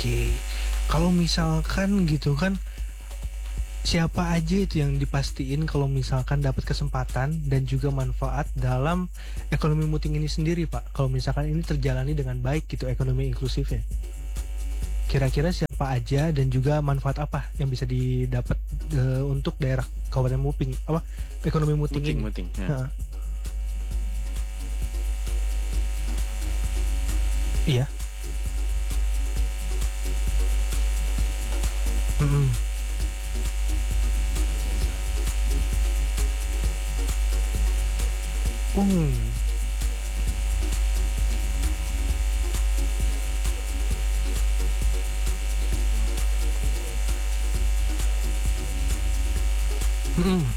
Oke. Kalau misalkan gitu kan, siapa aja itu yang dipastiin kalau misalkan dapat kesempatan dan juga manfaat dalam ekonomi muting ini sendiri, Pak? Kalau misalkan ini terjalani dengan baik gitu ekonomi inklusifnya. Kira-kira siapa aja dan juga manfaat apa yang bisa didapat untuk daerah Kabupaten Muping apa ekonomi muting Muting, ini? muting. Ya. Heeh. Iya. Mm-mm. Mm-mm.